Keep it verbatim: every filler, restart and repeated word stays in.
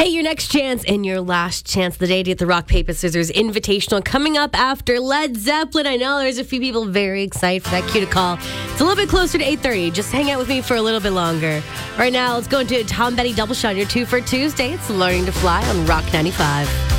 Hey, your next chance and your last chance of the day to get the Rock, Paper, Scissors Invitational coming up after Led Zeppelin. I know there's a few people very excited for that cue to call. It's a little bit closer to eight thirty. Just hang out with me for a little bit longer. Right now, let's go into Tom Petty Double Shot, your two for Tuesday. It's Learning to Fly on Rock ninety-five.